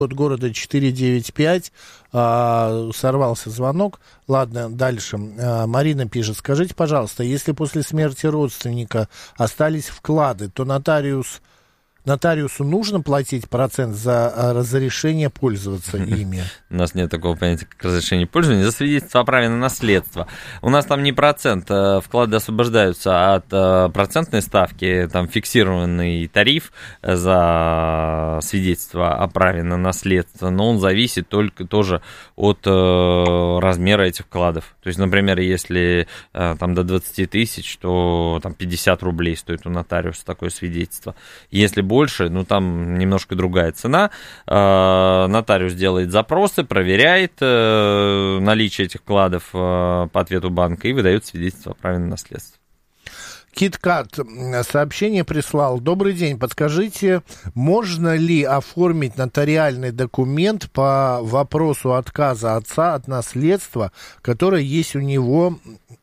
От города 495 сорвался звонок. Ладно, дальше. Марина пишет: скажите, пожалуйста, если после смерти родственника остались вклады, то нотариусу нужно платить процент за разрешение пользоваться ими? У нас нет такого понятия, как разрешение пользования. За свидетельство о праве на наследство. У нас там не процент, вклады освобождаются от процентной ставки, там фиксированный тариф за свидетельство о праве на наследство, но он зависит только тоже от размера этих вкладов. То есть, например, если там до 20 тысяч, то там 50 рублей стоит у нотариуса такое свидетельство. Если больше, ну там немножко другая цена. Нотариус делает запросы, проверяет наличие этих вкладов по ответу банка и выдает свидетельство о праве на наследство. Киткат сообщение прислал. Добрый день, подскажите, можно ли оформить нотариальный документ по вопросу отказа отца от наследства, которое есть у него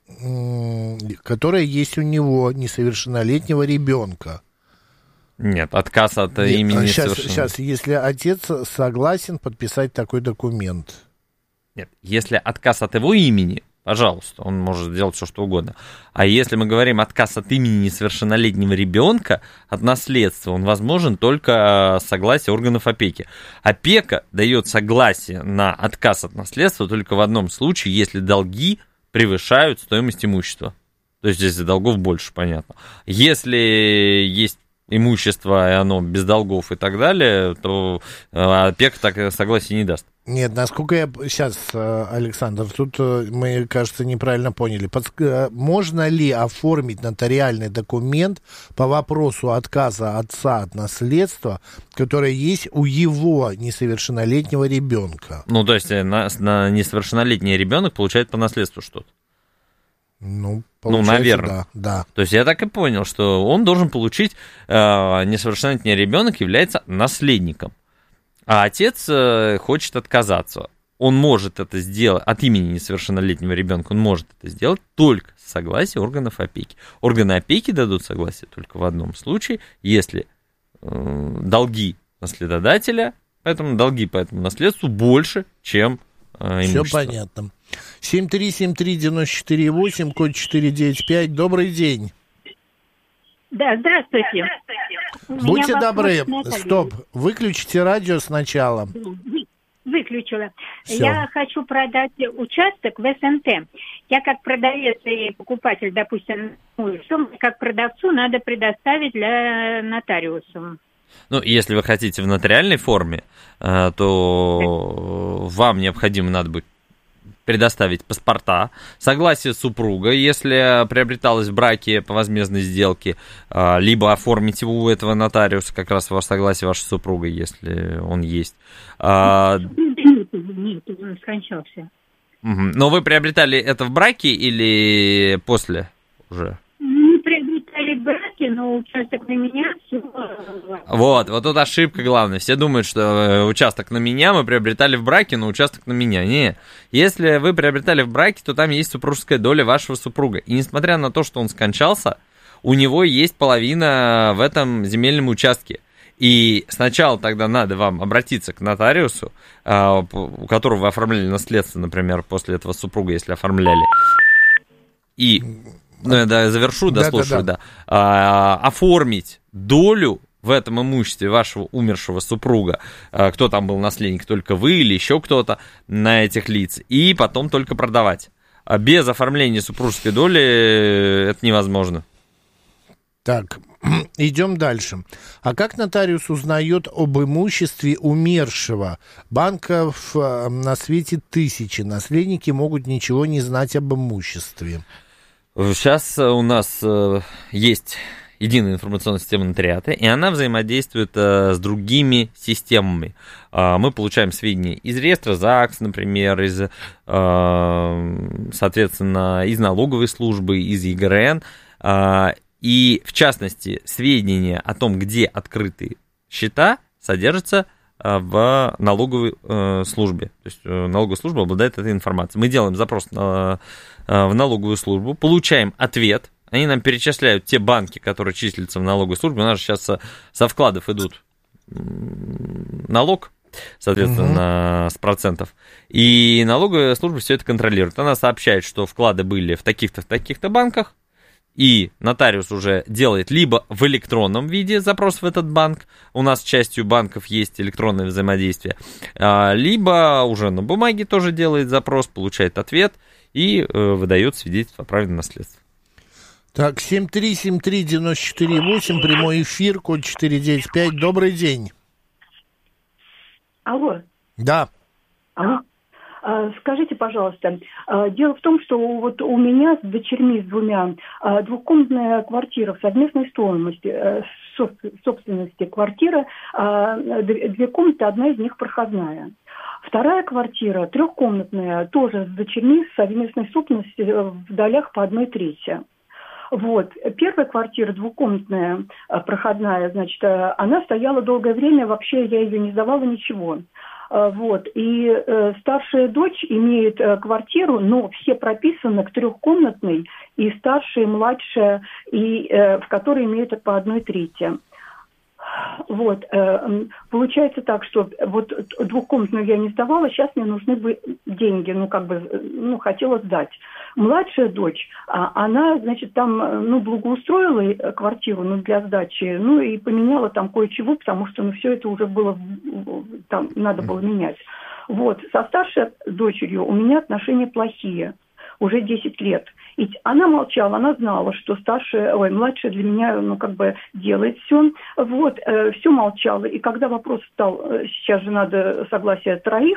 несовершеннолетнего ребенка? Нет, отказ от имени Сейчас, если отец согласен подписать такой документ. Нет, если отказ от его имени, пожалуйста, он может сделать все, что угодно. А если мы говорим отказ от имени несовершеннолетнего ребенка от наследства, он возможен только с согласия органов опеки. Опека дает согласие на отказ от наследства только в одном случае, если долги превышают стоимость имущества. То есть, если долгов больше, понятно. Если есть имущество, и оно без долгов и так далее, то опека так согласия не даст. Нет, насколько я... Сейчас, Александр, тут мы, кажется, неправильно поняли. Можно ли оформить нотариальный документ по вопросу отказа отца от наследства, которое есть у его несовершеннолетнего ребенка? Ну, то есть, несовершеннолетний ребенок получает по наследству что-то? Ну, наверное. Да. То есть я так и понял, что он должен получить, несовершеннолетний ребенок является наследником, а отец хочет отказаться. Он может это сделать от имени несовершеннолетнего ребенка, он может это сделать только с согласия органов опеки. Органы опеки дадут согласие только в одном случае, если долги наследодателя, поэтому долги по этому наследству больше, чем имущество. Все понятно. 7373948, код 495. Добрый день. Да, здравствуйте. Будьте добры, стоп, выключите радио сначала. Выключила. Всё. Я хочу продать участок в СНТ. Я как продавец и покупатель, допустим, что как продавцу надо предоставить для нотариуса? Ну, если вы хотите в нотариальной форме, то вам необходимо надо будет предоставить паспорта, согласие супруга, если приобреталось в браке по возмездной сделке, либо оформить его у этого нотариуса, как раз ваше согласие вашей супруги, если он есть. Нет, он скончался. Но вы приобретали это в браке или после уже? Мы приобретали в браке, но участок на меня все. Вот тут ошибка главная. Все думают, что участок на меня мы приобретали в браке, но участок на меня. Не. Если вы приобретали в браке, то там есть супружеская доля вашего супруга. И несмотря на то, что он скончался, у него есть половина в этом земельном участке. И сначала тогда надо вам обратиться к нотариусу, у которого вы оформляли наследство, например, после этого супруга, если оформляли. И... Ну, я завершу, дослушаю, да. Оформить долю в этом имуществе вашего умершего супруга, кто там был наследник, только вы или еще кто-то на этих лиц, и потом только продавать. Без оформления супружеской доли это невозможно. Так, идем дальше. А как нотариус узнает об имуществе умершего? Банков на свете тысячи. Наследники могут ничего не знать об имуществе. Сейчас у нас есть единая информационная система нотариата, и она взаимодействует с другими системами. Мы получаем сведения из реестра ЗАГС, например, соответственно, из налоговой службы, из ЕГРН. И, в частности, сведения о том, где открыты счета, содержатся в налоговой службе. То есть налоговая служба обладает этой информацией. Мы делаем запрос в налоговую службу, получаем ответ, они нам перечисляют те банки, которые числятся в налоговой службе. У нас же сейчас со вкладов идут налог. соответственно, с процентов. И налоговая служба все это контролирует. Она сообщает, что вклады были в таких-то банках, и нотариус уже делает либо в электронном виде запрос в этот банк, у нас частью банков есть электронное взаимодействие, либо уже на бумаге тоже делает запрос, получает ответ и выдает свидетельство о праве на наследство. Так, 7373948, прямой эфир, код 495. Добрый день. Алло. Да. Алло. Скажите, пожалуйста, дело в том, что вот у меня с дочерьми, с двумя, двухкомнатная квартира в совместной стоимости, собственности квартира, 2 комнаты, одна из них проходная. Вторая квартира, 3-комнатная, тоже с дочерьми, с совместной собственности в долях по 1/3. Вот. Первая квартира, 2-комнатная, проходная, значит, она стояла долгое время, вообще я ее не сдавала, ничего. Вот. И старшая дочь имеет квартиру, но все прописаны к 3-комнатной, и старшая, и младшая, и в которой имеют по 1/3. Вот. Получается так, что вот 2-комнатную я не сдавала, сейчас мне нужны бы деньги, хотела сдать. Младшая дочь, она, значит, там, благоустроила квартиру, для сдачи, и поменяла там кое-чего, потому что, все это уже было, там, надо было менять. Вот. Со старшей дочерью у меня отношения плохие, уже 10 лет. И она молчала, она знала, что младшая для меня, делает все. Вот, все молчала. И когда вопрос стал, сейчас же надо согласие 3,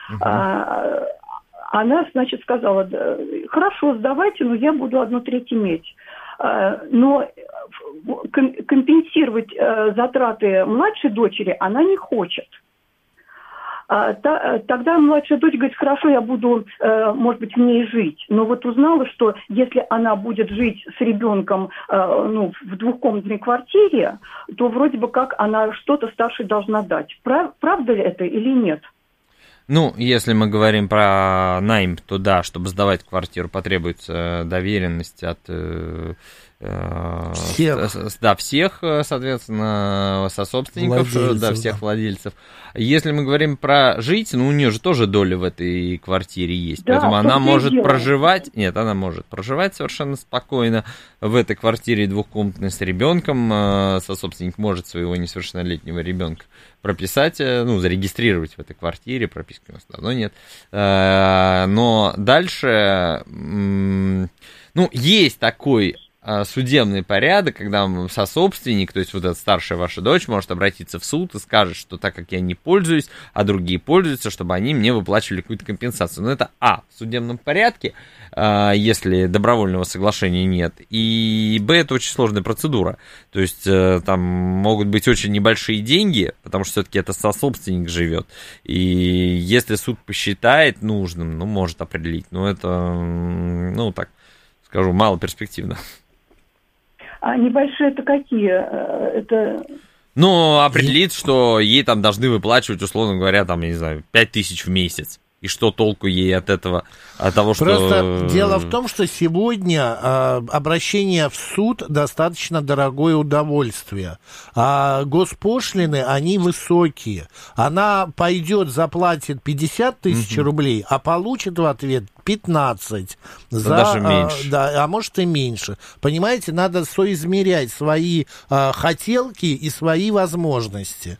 она, значит, сказала, хорошо, сдавайте, но я буду 1/3 иметь. Но компенсировать затраты младшей дочери она не хочет. Тогда младшая дочь говорит, хорошо, я буду, может быть, в ней жить. Но вот узнала, что если она будет жить с ребенком в 2-комнатной квартире, то вроде бы как она что-то старшей должна дать. Правда ли это или нет? Если мы говорим про найм, то да, чтобы сдавать квартиру, потребуется доверенность от всех, соответственно, сособственников, владельцев, всех владельцев. Если мы говорим про жить, у нее же тоже доля в этой квартире есть, да, поэтому она может проживать, она может проживать совершенно спокойно в этой квартире 2-комнатной с ребенком, сособственник может своего несовершеннолетнего ребенка прописать, зарегистрировать в этой квартире, прописки у нас давно нет, но дальше, есть такой судебный порядок, когда сособственник, то есть вот эта старшая ваша дочь, может обратиться в суд и скажет, что так как я не пользуюсь, а другие пользуются, чтобы они мне выплачивали какую-то компенсацию. Но это в судебном порядке, если добровольного соглашения нет, и это очень сложная процедура. То есть там могут быть очень небольшие деньги, потому что все-таки это сособственник живет. И если суд посчитает нужным, может определить. Но это, так скажу, малоперспективно. А небольшие-то какие? Это... Определит, что ей там должны выплачивать, условно говоря, 5000 в месяц. И что толку ей от этого, от того, что... Просто дело в том, что сегодня обращение в суд достаточно дорогое удовольствие. А госпошлины, они высокие. Она пойдет, заплатит 50 тысяч рублей, а получит в ответ 15. Даже меньше. А может и меньше. Понимаете, надо соизмерять свои хотелки и свои возможности.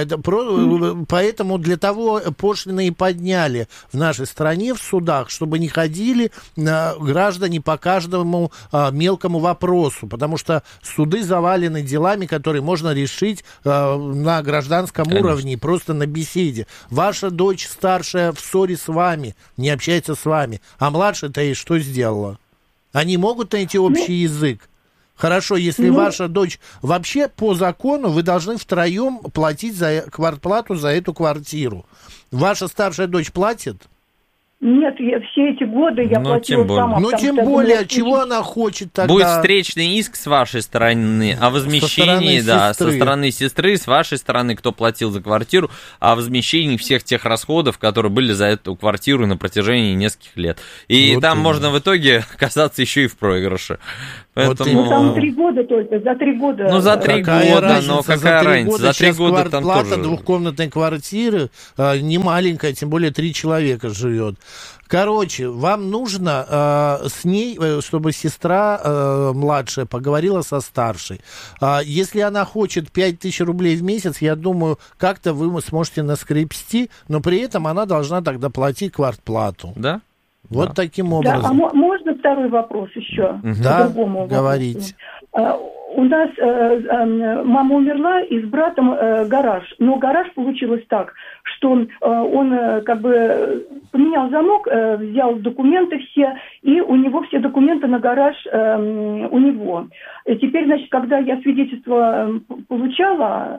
Поэтому для того пошлины и подняли в нашей стране в судах, чтобы не ходили граждане по каждому мелкому вопросу, потому что суды завалены делами, которые можно решить на гражданском уровне, просто на беседе. Ваша дочь старшая в ссоре с вами, не общается с вами, а младшая-то ей что сделала? Они могут найти общий язык? Хорошо, если ваша дочь... Вообще, по закону, вы должны втроем платить за квартплату за эту квартиру. Ваша старшая дочь платит? Нет, все эти годы я платила сама. Тем более, чего она хочет тогда? Будет встречный иск с вашей стороны о возмещении, со стороны сестры, с вашей стороны, кто платил за квартиру, о возмещении всех тех расходов, которые были за эту квартиру на протяжении нескольких лет. И там можно в итоге оказаться еще и в проигрыше. Поэтому... Ну, там 3 года только, за 3 года. Ну, за 3 года, но какая разница? За 3 года там плата тоже... двухкомнатной квартиры не маленькая, тем более 3 человека живет. Короче, вам нужно с ней, чтобы сестра младшая поговорила со старшей. Если она хочет 5000 рублей в месяц, я думаю, как-то вы сможете наскребсти, но при этом она должна тогда платить квартплату. Да? Вот да. таким образом. Да, а можно второй вопрос еще? Да, по-другому говорите. У нас мама умерла, и с братом гараж. Но гараж получилось так, что он как бы поменял замок, взял документы все, и у него все документы на гараж у него. И теперь, значит, когда я свидетельство получала,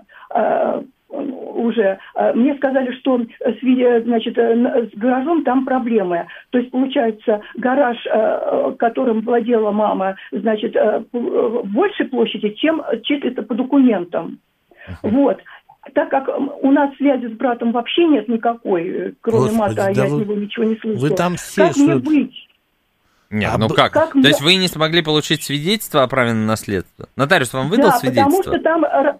уже мне сказали, что значит, с гаражом там проблемы. То есть, получается, гараж, которым владела мама, значит, больше площади, чем чисто по документам. Вот. Так как у нас связи с братом вообще нет никакой, кроме мата, я от него ничего не слышу. Вы там все как мне быть? Нет, ну как? То есть вы не смогли получить свидетельство о праве на наследство? Нотариус вам выдал свидетельство? Да, потому что там...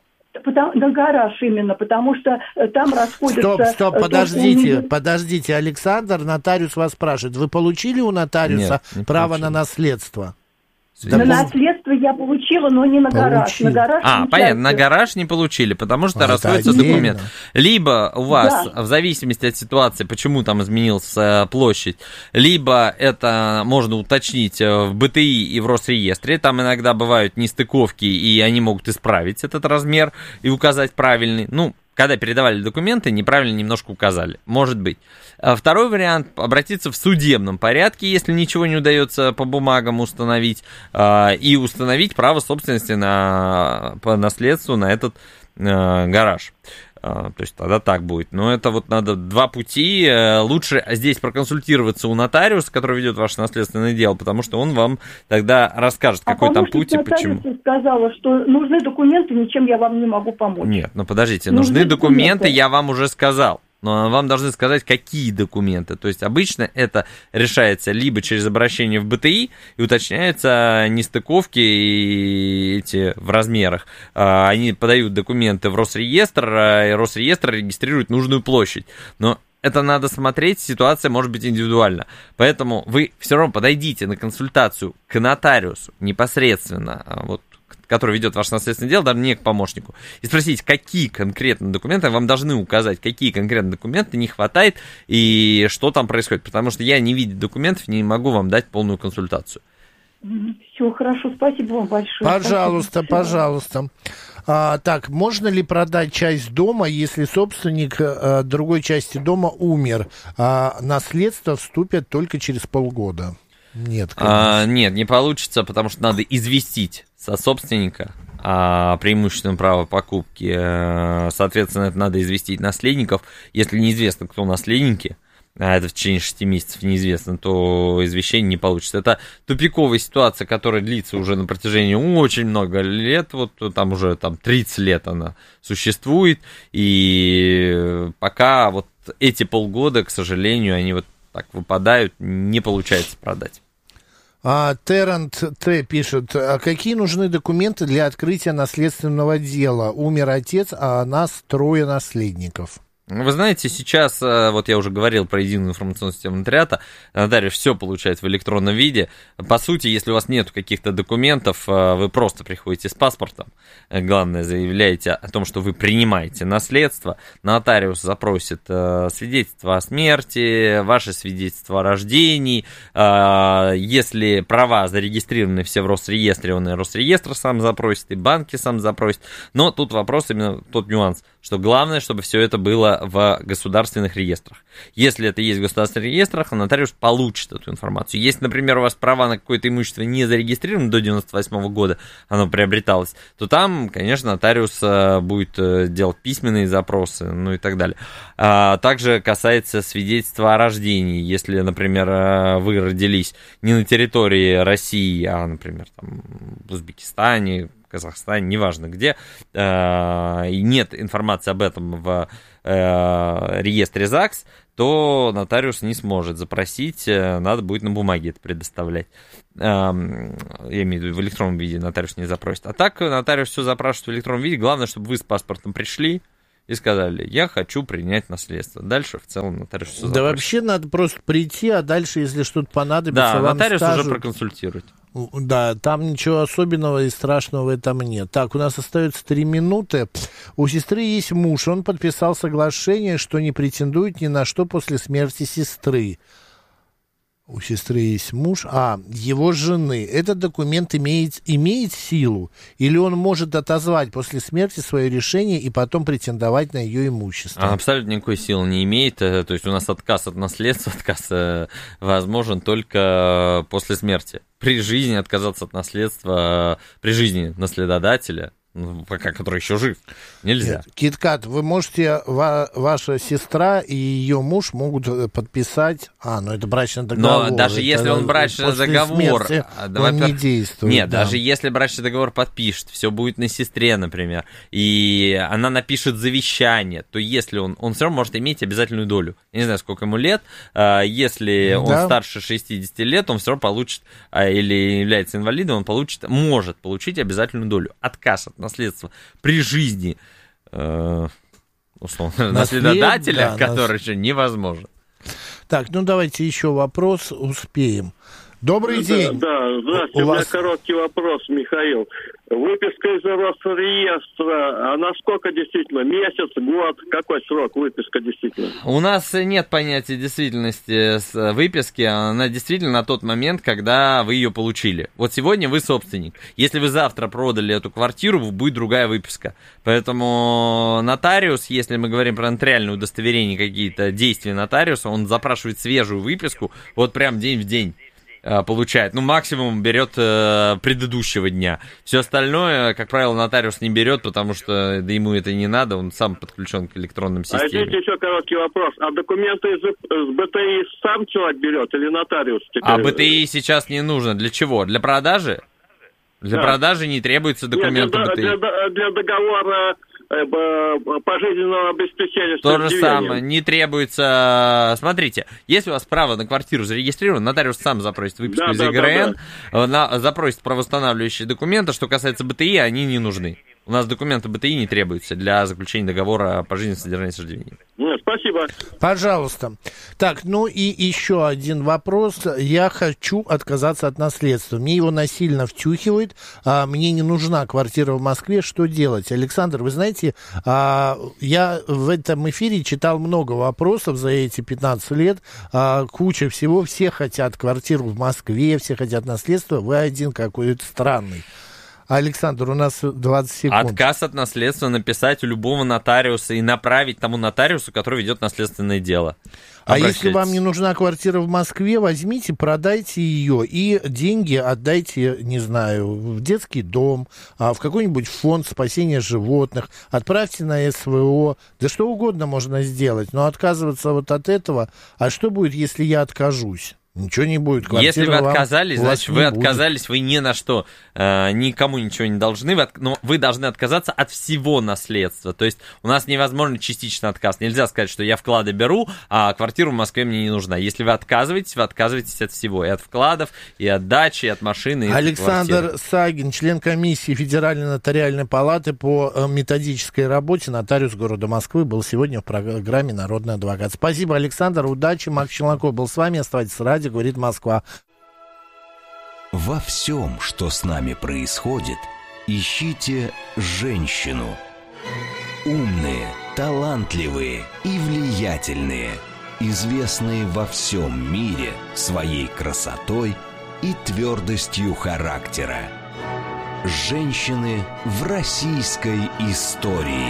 на гараж именно, потому что там расходятся... Стоп, подождите, Александр, нотариус вас спрашивает, вы получили у нотариуса право на наследство? На наследство я получила, но не на гараж. На гараж понятно, на гараж не получили, потому что расходятся документы. Либо у вас, в зависимости от ситуации, почему там изменилась площадь, либо это можно уточнить в БТИ и в Росреестре, там иногда бывают нестыковки, и они могут исправить этот размер и указать правильный. Ну, когда передавали документы, неправильно немножко указали. Может быть. Второй вариант – обратиться в судебном порядке, если ничего не удается по бумагам установить, и установить право собственности по наследству на этот гараж. То есть тогда так будет. Но это вот надо 2 пути. Лучше здесь проконсультироваться у нотариуса, который ведет ваше наследственное дело, потому что он вам тогда расскажет, какой там путь и почему. Я сказала, что нужны документы, ничем я вам не могу помочь. Нет, ну подождите, нужны документы, я вам уже сказал. Но вам должны сказать, какие документы. То есть обычно это решается либо через обращение в БТИ и уточняются нестыковки эти в размерах. Они подают документы в Росреестр, и Росреестр регистрирует нужную площадь. Но это надо смотреть, ситуация может быть индивидуальна. Поэтому вы все равно подойдите на консультацию к нотариусу непосредственно, вот, который ведет ваше наследственное дело, даже не к помощнику, и спросить, какие конкретно документы, вам должны указать, какие конкретно документы не хватает и что там происходит, потому что я, не видя документов, не могу вам дать полную консультацию. Все, хорошо, спасибо вам большое. Пожалуйста. Так, можно ли продать часть дома, если собственник другой части дома умер, а наследство вступит только через полгода? Нет, нет, не получится, потому что надо известить сособственника о преимущественном праве покупки. Соответственно, это надо известить наследников. Если неизвестно, кто наследники, а это в течение 6 месяцев неизвестно, то извещение не получится. Это тупиковая ситуация, которая длится уже на протяжении очень много лет. Вот там уже 30 лет она существует. И пока вот эти полгода, к сожалению, они вот так выпадают, не получается продать. Террент Т. пишет, какие нужны документы для открытия наследственного дела? Умер отец, а нас 3 наследников. Вы знаете, сейчас, вот я уже говорил про единую информационную систему нотариата, нотариус все получает в электронном виде. По сути, если у вас нет каких-то документов, вы просто приходите с паспортом, главное, заявляете о том, что вы принимаете наследство, нотариус запросит свидетельство о смерти, ваше свидетельство о рождении, если права зарегистрированы все в Росреестре, он и Росреестр сам запросит, и банки сам запросит, но тут вопрос именно тот нюанс, что главное, чтобы все это было в государственных реестрах. Если это есть в государственных реестрах, нотариус получит эту информацию. Если, например, у вас права на какое-то имущество не зарегистрированы до 1998 года, оно приобреталось, то там, конечно, нотариус будет делать письменные запросы, ну и так далее. Также касается свидетельства о рождении. Если, например, вы родились не на территории России, а, например, там, в Узбекистане, в Казахстане, неважно где, и нет информации об этом в реестре ЗАГС, то нотариус не сможет запросить, надо будет на бумаге это предоставлять. Я имею в виду, в электронном виде нотариус не запросит. А так нотариус все запрашивает в электронном виде. Главное, чтобы вы с паспортом пришли и сказали, я хочу принять наследство. Дальше в целом нотариус все запросит. Да вообще надо просто прийти, а дальше, если что-то понадобится, да, вам нотариус скажут. уже проконсультирует. Да, там ничего особенного и страшного в этом нет. Так, у нас остается 3 минуты. У сестры есть муж. Он подписал соглашение, что не претендует ни на что после смерти сестры. У сестры есть муж, его жены. Этот документ имеет силу? Или он может отозвать после смерти свое решение и потом претендовать на ее имущество? Абсолютно никакой силы не имеет. То есть у нас отказ от наследства, отказ возможен только после смерти. При жизни отказаться от наследства, при жизни наследодателя, который еще жив, нельзя. Нет, Киткат, вы можете, ваша сестра и ее муж могут подписать, это брачный договор. Но даже если он брачный договор, он не действует. Нет, даже если брачный договор подпишет, все будет на сестре, например, и она напишет завещание, то если он все равно может иметь обязательную долю. Я не знаю, сколько ему лет, если он старше 60 лет, он все равно получит, или является инвалидом, он может получить обязательную долю. Отказ от наследства при жизни условно, наследодателя, который еще невозможен. Так, давайте еще вопрос, успеем. Добрый день. Да, здравствуйте. У меня короткий вопрос, Михаил. Выписка из Росреестра, а насколько действительно? Месяц, год? Какой срок выписка действительно? У нас нет понятия действительности с выписки. Она действительно на тот момент, когда вы ее получили. Вот сегодня вы собственник. Если вы завтра продали эту квартиру, будет другая выписка. Поэтому нотариус, если мы говорим про нотариальное удостоверение, какие-то действия нотариуса, он запрашивает свежую выписку, вот прям день в день получает. Максимум берет предыдущего дня. Все остальное, как правило, нотариус не берет, потому что ему это не надо, он сам подключен к электронным системам. Здесь еще короткий вопрос. А документы из БТИ сам человек берет или нотариус? А БТИ сейчас не нужно. Для чего? Для продажи? Для продажи не требуется документы БТИ. Для договора пожизненного обеспечения. То же самое, не требуется. Смотрите, если у вас право на квартиру зарегистрировано, нотариус сам запросит выписку из ЕГРН, запросит правоостанавливающие документы. Что касается БТИ, они не нужны. У нас документы БТИ не требуются для заключения договора о пожизненном содержании сождения. Спасибо. Пожалуйста. Так, и еще один вопрос. Я хочу отказаться от наследства. Мне его насильно втюхивают. Мне не нужна квартира в Москве. Что делать? Александр, вы знаете, я в этом эфире читал много вопросов за эти 15 лет. Куча всего. Все хотят квартиру в Москве, все хотят наследство. Вы один какой-то странный. Александр, у нас 20 секунд. Отказ от наследства написать у любого нотариуса и направить тому нотариусу, который ведет наследственное дело. А если вам не нужна квартира в Москве, возьмите, продайте ее и деньги отдайте, не знаю, в детский дом, в какой-нибудь фонд спасения животных, отправьте на СВО, да что угодно можно сделать, но отказываться вот от этого, а что будет, если я откажусь? Ничего не будет. Если вы отказались, значит, вы отказались, вы ни на что, никому ничего не должны, но вы должны отказаться от всего наследства. То есть у нас невозможно частичный отказ. Нельзя сказать, что я вклады беру, а квартира в Москве мне не нужна. Если вы отказываетесь от всего. И от вкладов, и от дачи, и от машины, и Александр от квартиры. Сагин, член комиссии Федеральной нотариальной палаты по методической работе, нотариус города Москвы, был сегодня в программе «Народный адвокат». Спасибо, Александр, удачи. Макс Челноков был с вами. Оставайтесь с радио. Говорит Москва. Во всем, что с нами происходит, ищите женщину. Умные, талантливые и влиятельные, известные во всем мире своей красотой и твердостью характера. Женщины в российской истории.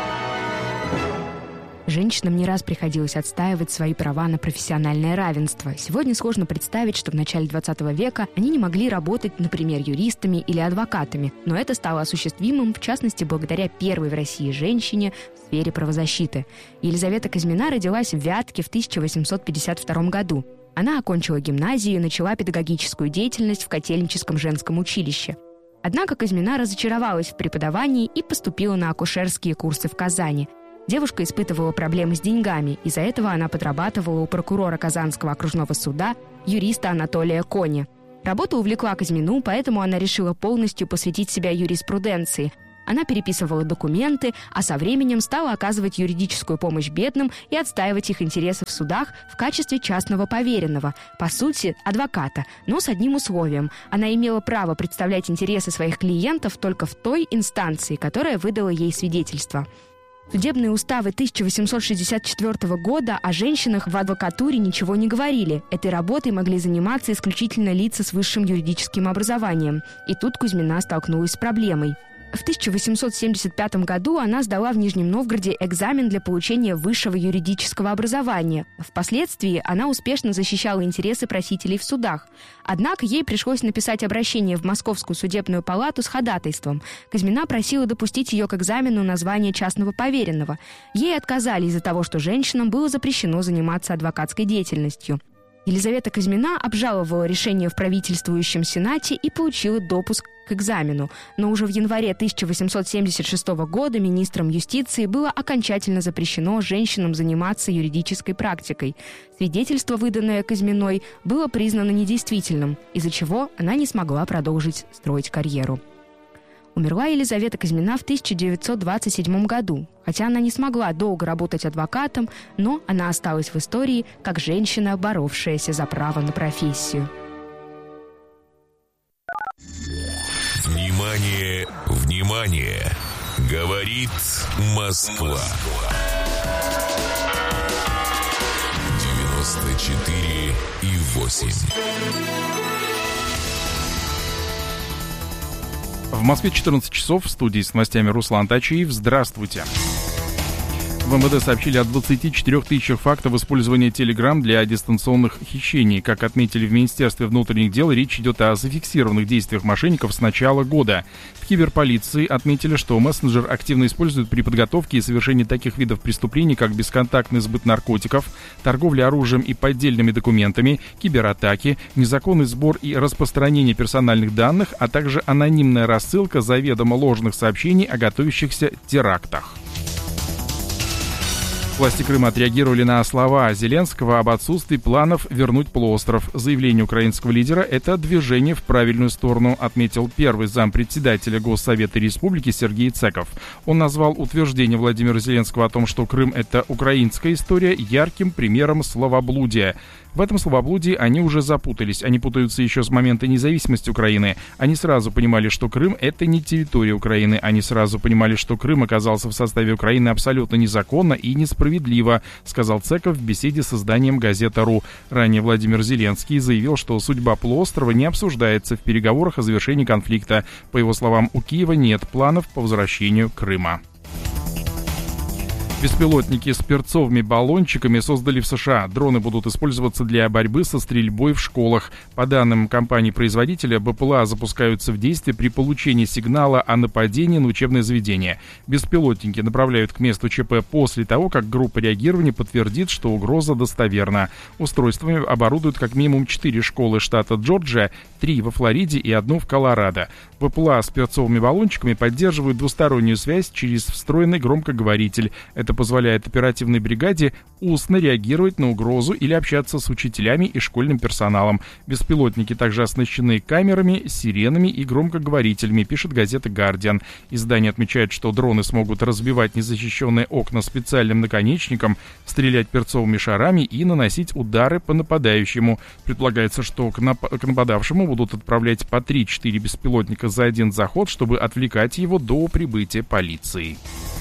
Женщинам не раз приходилось отстаивать свои права на профессиональное равенство. Сегодня сложно представить, что в начале 20 века они не могли работать, например, юристами или адвокатами. Но это стало осуществимым, в частности, благодаря первой в России женщине в сфере правозащиты. Елизавета Казьмина родилась в Вятке в 1852 году. Она окончила гимназию и начала педагогическую деятельность в Котельническом женском училище. Однако Кузьмина разочаровалась в преподавании и поступила на акушерские курсы в Казани. Девушка испытывала проблемы с деньгами, из-за этого она подрабатывала у прокурора Казанского окружного суда, юриста Анатолия Кони. Работа увлекла Кузьмину, поэтому она решила полностью посвятить себя юриспруденции. Она переписывала документы, а со временем стала оказывать юридическую помощь бедным и отстаивать их интересы в судах в качестве частного поверенного, по сути, адвоката, но с одним условием. Она имела право представлять интересы своих клиентов только в той инстанции, которая выдала ей свидетельство. Судебные уставы 1864 года о женщинах в адвокатуре ничего не говорили. Этой работой могли заниматься исключительно лица с высшим юридическим образованием. И тут Кузьмина столкнулась с проблемой. В 1875 году она сдала в Нижнем Новгороде экзамен для получения высшего юридического образования. Впоследствии она успешно защищала интересы просителей в судах. Однако ей пришлось написать обращение в Московскую судебную палату с ходатайством. Кузьмина просила допустить ее к экзамену на звание частного поверенного. Ей отказали из-за того, что женщинам было запрещено заниматься адвокатской деятельностью. Елизавета Кузьмина обжаловала решение в правительствующем Сенате и получила допуск к экзамену. Но уже в январе 1876 года министром юстиции было окончательно запрещено женщинам заниматься юридической практикой. Свидетельство, выданное Кузьминой, было признано недействительным, из-за чего она не смогла продолжить строить карьеру. Умерла Елизавета Кузьмина в 1927 году. Хотя она не смогла долго работать адвокатом, но она осталась в истории как женщина, боровшаяся за право на профессию. Внимание, внимание! Говорит Москва. 94,8. В Москве 14 часов, в студии с новостями Руслан Тачиев. Здравствуйте. В МВД сообщили о 24 тысячах фактов использования Telegram для дистанционных хищений. Как отметили в Министерстве внутренних дел, речь идет о зафиксированных действиях мошенников с начала года. В киберполиции отметили, что мессенджер активно используют при подготовке и совершении таких видов преступлений, как бесконтактный сбыт наркотиков, торговля оружием и поддельными документами, кибератаки, незаконный сбор и распространение персональных данных, а также анонимная рассылка заведомо ложных сообщений о готовящихся терактах. Власти Крыма отреагировали на слова Зеленского об отсутствии планов вернуть полуостров. Заявление украинского лидера – это движение в правильную сторону, отметил первый зампредседателя Госсовета Республики Сергей Цеков. Он назвал утверждение Владимира Зеленского о том, что Крым – это украинская история, ярким примером словоблудия. В этом словоблудии они уже запутались. Они путаются еще с момента независимости Украины. Они сразу понимали, что Крым – это не территория Украины. Они сразу понимали, что Крым оказался в составе Украины абсолютно незаконно и несправедливо, сказал Цеков в беседе с изданием «Газета.ру». Ранее Владимир Зеленский заявил, что судьба полуострова не обсуждается в переговорах о завершении конфликта. По его словам, у Киева нет планов по возвращению Крыма. Беспилотники с перцовыми баллончиками создали в США. Дроны будут использоваться для борьбы со стрельбой в школах. По данным компании-производителя, БПЛА запускаются в действие при получении сигнала о нападении на учебное заведение. Беспилотники направляют к месту ЧП после того, как группа реагирования подтвердит, что угроза достоверна. Устройствами оборудуют как минимум 4 школы штата Джорджия, 3 во Флориде и 1 в Колорадо. БПЛА с перцовыми баллончиками поддерживают двустороннюю связь через встроенный громкоговоритель. Это позволяет оперативной бригаде устно реагировать на угрозу или общаться с учителями и школьным персоналом. Беспилотники также оснащены камерами, сиренами и громкоговорителями, пишет газета «Гардиан». Издание отмечает, что дроны смогут разбивать незащищенные окна специальным наконечником, стрелять перцовыми шарами и наносить удары по нападающему. Предполагается, что к нападавшему будут отправлять по 3-4 беспилотника за один заход, чтобы отвлекать его до прибытия полиции.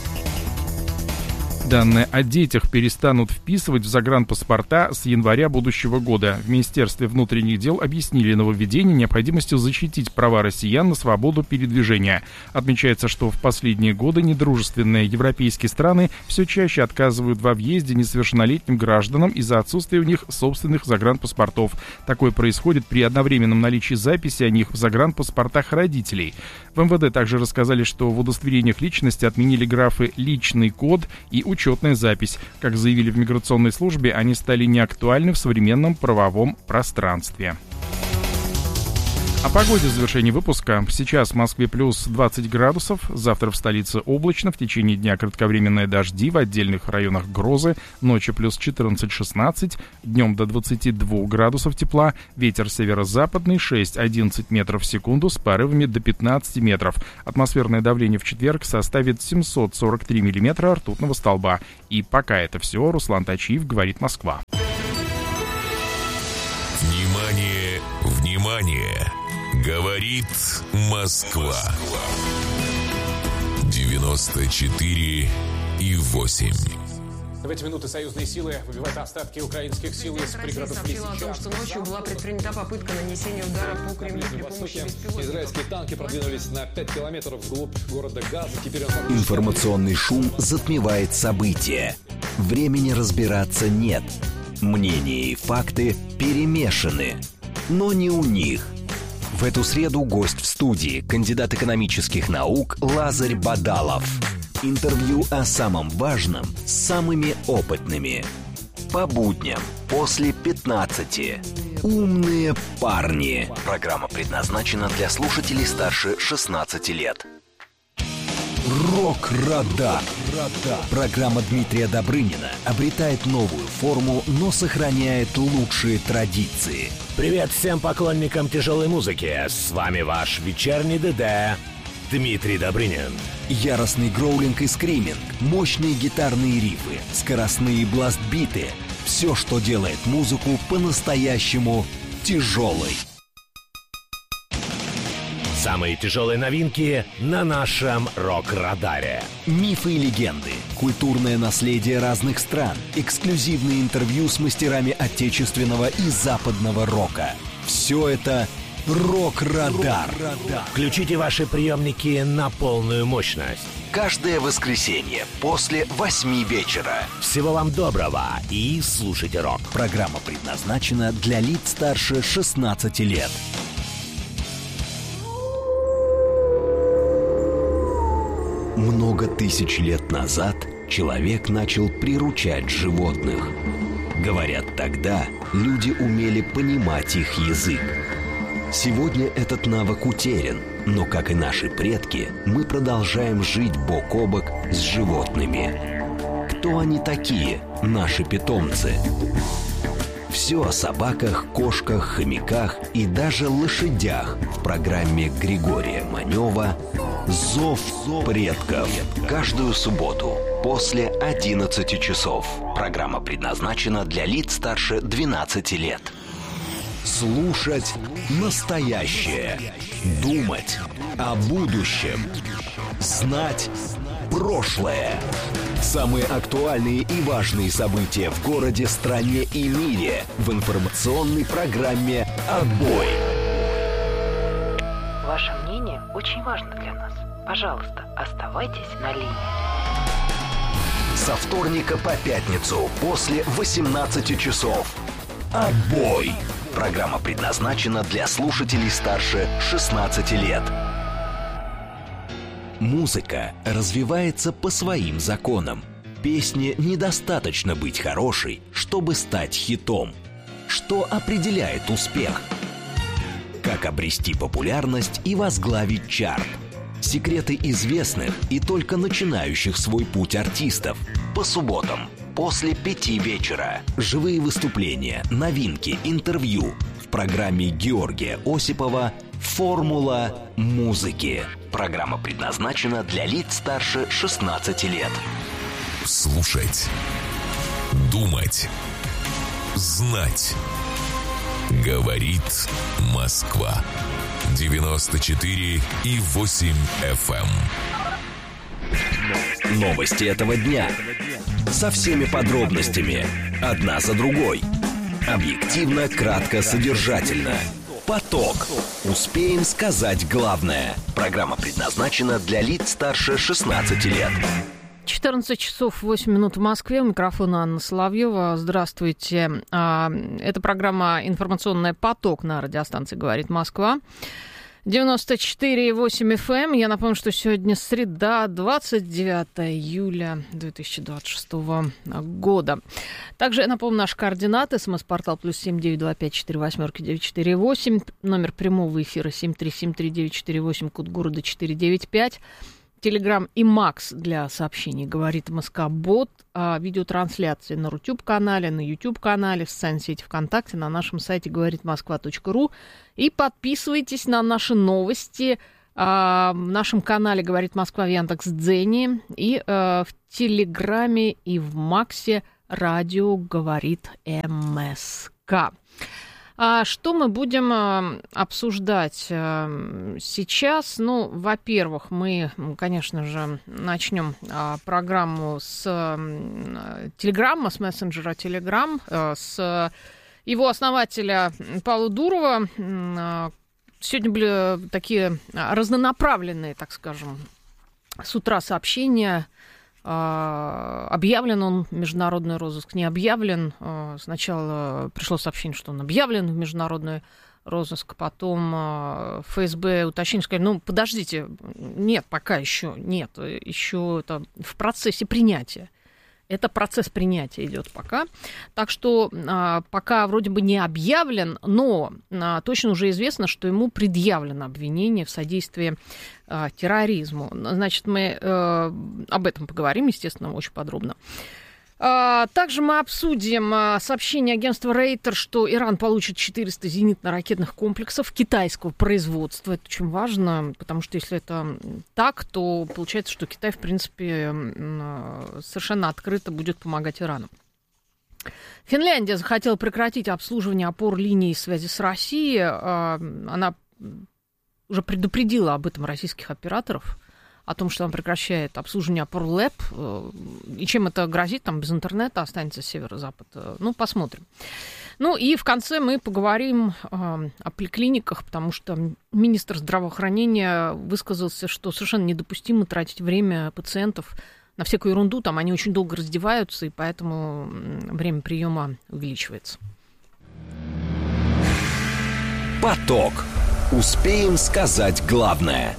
Данные о детях перестанут вписывать в загранпаспорта с января будущего года. В Министерстве внутренних дел объяснили нововведение необходимостью защитить права россиян на свободу передвижения. Отмечается, что в последние годы недружественные европейские страны все чаще отказывают во въезде несовершеннолетним гражданам из-за отсутствия у них собственных загранпаспортов. Такое происходит при одновременном наличии записи о них в загранпаспортах родителей. В МВД также рассказали, что в удостоверениях личности отменили графы «личный код» и «учетная запись». Как заявили в миграционной службе, они стали неактуальны в современном правовом пространстве. О погоде в завершении выпуска. Сейчас в Москве плюс 20 градусов, завтра в столице облачно, в течение дня кратковременные дожди, в отдельных районах грозы, ночью плюс 14-16, днем до 22 градусов тепла, ветер северо-западный 6-11 метров в секунду с порывами до 15 метров. Атмосферное давление в четверг составит 743 миллиметра ртутного столба. И пока это все, Руслан Тачиев, говорит Москва. Внимание, внимание! Говорит Москва. 94,8. В эти минуты союзные силы выбивают остатки украинских сил из пригородов Лисича. О том, что ночью была предпринята попытка нанесения удара по Кремлю при помощи беспилотников. Израильские танки продвинулись на 5 километров вглубь города Газа. Теперь Информационный шум затмевает события. Времени разбираться нет. Мнения и факты перемешаны. Но не у них. В эту среду гость в студии, кандидат экономических наук Лазарь Бадалов. Интервью о самом важном с самыми опытными. По будням после 15. Умные парни. Программа предназначена для слушателей старше 16 лет. Рок-радар. Программа Дмитрия Добрынина обретает новую форму, но сохраняет лучшие традиции. Привет всем поклонникам тяжелой музыки. С вами ваш вечерний ДД Дмитрий Добрынин. Яростный гроулинг и скриминг, мощные гитарные рифы, скоростные бластбиты. Все, что делает музыку по-настоящему тяжелой. Самые тяжелые новинки на нашем рок-радаре. Мифы и легенды, культурное наследие разных стран, эксклюзивные интервью с мастерами отечественного и западного рока. Все это Рок-радар. Включите ваши приемники на полную мощность. Каждое воскресенье после 8 вечера. Всего вам доброго и слушайте рок. Программа предназначена для лиц старше 16 лет. Много тысяч лет назад человек начал приручать животных. Говорят, тогда люди умели понимать их язык. Сегодня этот навык утерян, но, как и наши предки, мы продолжаем жить бок о бок с животными. Кто они такие, наши питомцы? Все о собаках, кошках, хомяках и даже лошадях в программе Григория Манева «Зов предков». Каждую субботу после 11 часов. Программа предназначена для лиц старше 12 лет. Слушать настоящее. Думать о будущем. Знать прошлое. Самые актуальные и важные события в городе, стране и мире в информационной программе «Отбой». Ваше мнение очень важно для нас. Пожалуйста, оставайтесь на линии. Со вторника по пятницу после 18 часов. «Отбой». Программа предназначена для слушателей старше 16 лет. Музыка развивается по своим законам. Песне недостаточно быть хорошей, чтобы стать хитом. Что определяет успех? Как обрести популярность и возглавить чарт? Секреты известных и только начинающих свой путь артистов. По субботам после 5 вечера. Живые выступления, новинки, интервью в программе Георгия Осипова «Формула музыки». Программа предназначена для лиц старше 16 лет. Слушать, думать, знать. Говорит Москва. 94,8 FM. Новости этого дня. Со всеми подробностями. Одна за другой. Объективно, кратко, содержательно. Поток. Успеем сказать главное. Программа предназначена для лиц старше 16 лет. 14 часов 8 минут в Москве. У микрофона Анна Соловьева. Здравствуйте. Это программа «Информационный поток» на радиостанции «Говорит Москва». 94,8 FM. Я напомню, что сегодня среда, 29 июля 2026 года. Также я напомню наши координаты. СМС-портал +7 925 48 948. Номер прямого эфира 7373948, код города 495. Телеграм и Макс для сообщений «Говорит МСК-бот». Видеотрансляции на Рутюб-канале, на YouTube-канале, в социальной сети ВКонтакте, на нашем сайте говоритмосква.ру. И подписывайтесь на наши новости в нашем канале «Говорит Москва» в Яндекс.Дзене и в Телеграме и в Максе радио «Говорит МСК». Что мы будем обсуждать сейчас? Ну, во-первых, мы, конечно же, начнем программу с Телеграма, с мессенджера Телеграм, с его основателя Павла Дурова. Сегодня были такие разнонаправленные, так скажем, с утра сообщения. Объявлен он в международный розыск, не объявлен. Сначала пришло сообщение, что он объявлен в международный розыск, потом ФСБ уточнили, сказали, ну, подождите, нет, пока еще нет, еще это в процессе принятия. Это процесс принятия идет пока. Так что пока вроде бы не объявлен, но точно уже известно, что ему предъявлено обвинение в содействии терроризму. Значит, мы об этом поговорим, естественно, очень подробно. Также мы обсудим сообщение агентства Рейтер, что Иран получит 400 зенитно-ракетных комплексов китайского производства. Это очень важно, потому что если это так, то получается, что Китай, в принципе, совершенно открыто будет помогать Ирану. Финляндия захотела прекратить обслуживание опор линий связи с Россией. Она уже предупредила об этом российских операторов, о том, что он прекращает обслуживание опор ЛЭП. И чем это грозит, там без интернета останется северо-запад. Ну, посмотрим. Ну, и в конце мы поговорим о поликлиниках, потому что министр здравоохранения высказался, что совершенно недопустимо тратить время пациентов на всякую ерунду. Там они очень долго раздеваются, и поэтому время приема увеличивается. Поток. Успеем сказать главное.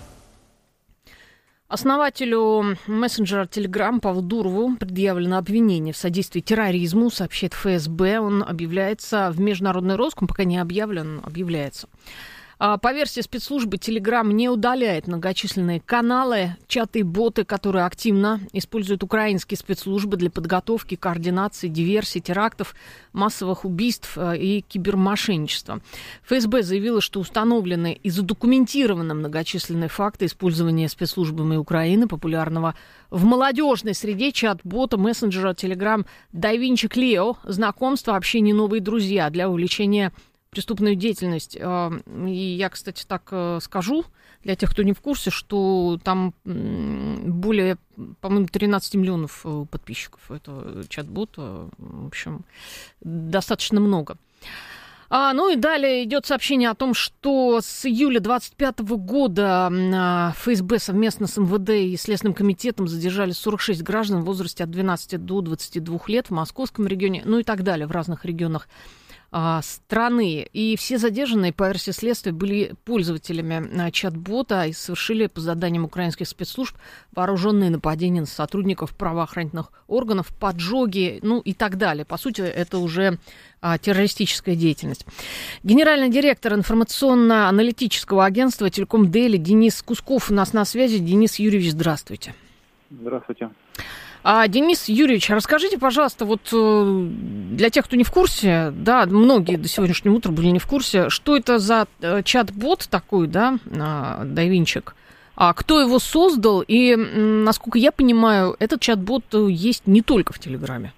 Основателю мессенджера Telegram Павлу Дурову предъявлено обвинение в содействии терроризму, сообщает ФСБ. Он объявляется в международный розыск, он пока не объявлен, объявляется. По версии спецслужбы, Telegram не удаляет многочисленные каналы, чаты и боты, которые активно используют украинские спецслужбы для подготовки, координации, диверсий, терактов, массовых убийств и кибермошенничества. ФСБ заявила, что установлены и задокументированы многочисленные факты использования спецслужбами Украины, популярного в молодежной среде чат-бота мессенджера Telegram DaVinci Clio, знакомства, общение, новые друзья для увеличения преступную деятельность. И я, кстати, так скажу, для тех, кто не в курсе, что там более, по-моему, 13 миллионов подписчиков. Это чат-бот, в общем, достаточно много. Ну и далее идет сообщение о том, что с июля 2025 года ФСБ совместно с МВД и Следственным комитетом задержали 46 граждан в возрасте от 12 до 22 лет в Московском регионе, ну и так далее, в разных регионах страны. И все задержанные, по версии следствия, были пользователями чат-бота и совершили по заданиям украинских спецслужб вооруженные нападения на сотрудников правоохранительных органов, поджоги, ну и так далее. По сути, это уже террористическая деятельность. Генеральный директор информационно-аналитического агентства «Телеком Дели» Денис Кусков у нас на связи. Денис Юрьевич, здравствуйте. Здравствуйте. Денис Юрьевич, расскажите, пожалуйста, вот для тех, кто не в курсе, да, многие до сегодняшнего утра были не в курсе, что это за чат-бот такой, да, Давинчик, кто его создал, и, насколько я понимаю, этот чат-бот есть не только в Телеграме.